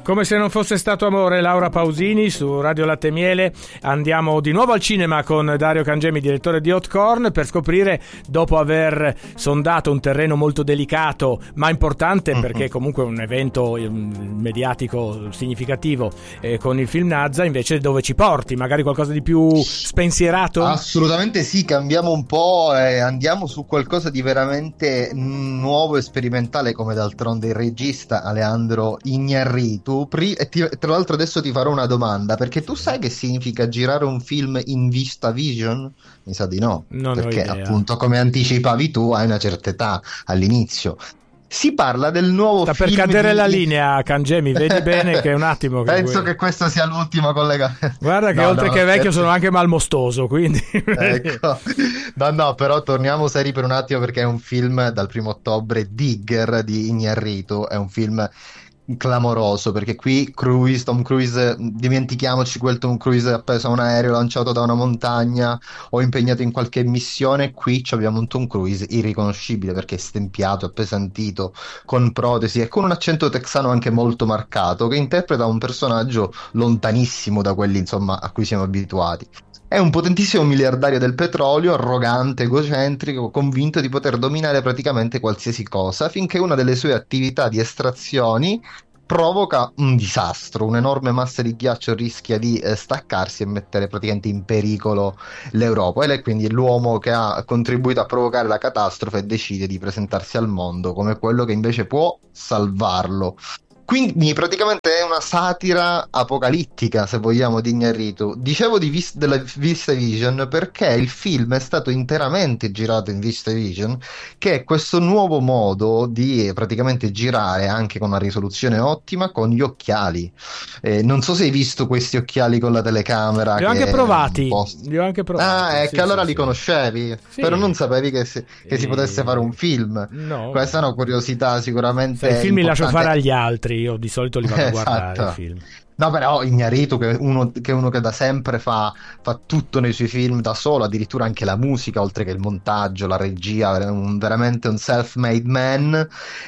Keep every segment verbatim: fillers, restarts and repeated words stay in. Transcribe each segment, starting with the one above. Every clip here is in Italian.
Come se non fosse stato amore, Laura Pausini su Radio Latte e Miele. Andiamo di nuovo al cinema con Dario Cangemi, direttore di Hot Corn, per scoprire, dopo aver sondato un terreno molto delicato ma importante, perché comunque è un evento mediatico significativo, eh, con il film Nazza, invece dove ci porti? Magari qualcosa di più spensierato? Assolutamente sì, cambiamo un po' e andiamo su qualcosa di veramente nuovo e sperimentale, come d'altronde il regista Alejandro Iñárritu. Pri- e ti- tra l'altro adesso ti farò una domanda, perché tu sai che significa girare un film in vista vision? Mi sa di no, non perché appunto, come anticipavi tu, hai una certa età all'inizio. Si parla del nuovo Sta film per cadere di... la linea, Cangemi, vedi bene che è un attimo che penso que... che questo sia l'ultimo collegamento. Guarda che no, oltre no, che vecchio scherzo. sono anche malmostoso, quindi Ecco. No, no, però torniamo seri per un attimo, perché è un film dal primo ottobre, Digger di Iñárritu, è un film clamoroso, perché qui Cruise, Tom Cruise, dimentichiamoci quel Tom Cruise appeso a un aereo lanciato da una montagna o impegnato in qualche missione. Qui abbiamo un Tom Cruise irriconoscibile, perché è stempiato, appesantito, con protesi e con un accento texano anche molto marcato, che interpreta un personaggio lontanissimo da quelli, insomma, a cui siamo abituati. È un potentissimo miliardario del petrolio, arrogante, egocentrico, convinto di poter dominare praticamente qualsiasi cosa, finché una delle sue attività di estrazioni provoca un disastro. Un'enorme massa di ghiaccio rischia di eh, staccarsi e mettere praticamente in pericolo l'Europa. Ed è quindi l'uomo che ha contribuito a provocare la catastrofe e decide di presentarsi al mondo come quello che invece può salvarlo. Quindi praticamente è una satira apocalittica, se vogliamo, di Iñárritu. Dicevo di vis- della Vista Vision perché il film è stato interamente girato in Vista Vision, che è questo nuovo modo di eh, praticamente girare anche con una risoluzione ottima con gli occhiali. Eh, non so se hai visto questi occhiali con la telecamera. li ho che anche provati, post- li ho anche provati. Ah, è sì, che allora sì, li sì. conoscevi, Sì. però non sapevi che, si, che E... si potesse fare un film. No. Questa è una curiosità sicuramente. Sai, i film li lascio importante. fare agli altri, io di solito li vado a guardare Esatto. i film. No, però Iñárritu, che è uno che, è uno che da sempre fa, fa tutto nei suoi film da solo, addirittura anche la musica, oltre che il montaggio, la regia, è un- veramente un self-made man.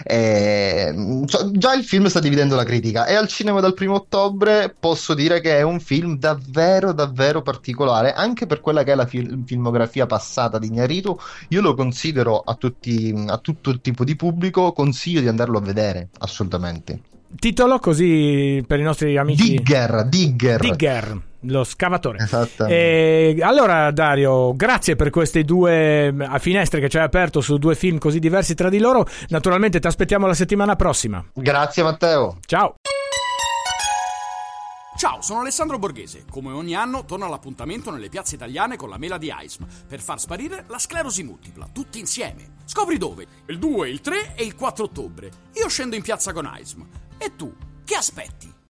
E, cioè, già il film sta dividendo la critica, e al cinema dal primo ottobre posso dire che è un film davvero, davvero particolare, anche per quella che è la fil- filmografia passata di Iñárritu. Io lo considero a tutti, a tutto il tipo di pubblico, consiglio di andarlo a vedere, assolutamente. Titolo così per i nostri amici. Digger, Digger. Digger, lo scavatore. Esattamente. E allora Dario, grazie per queste due a finestre che ci hai aperto su due film così diversi tra di loro. Naturalmente ti aspettiamo la settimana prossima. Grazie Matteo. Ciao. Ciao, sono Alessandro Borghese. Come ogni anno torno all'appuntamento nelle piazze italiane con la mela di A I S M per far sparire la sclerosi multipla, tutti insieme. Scopri dove? Il due, il tre e il quattro ottobre. Io scendo in piazza con A I S M. E tu, che aspetti?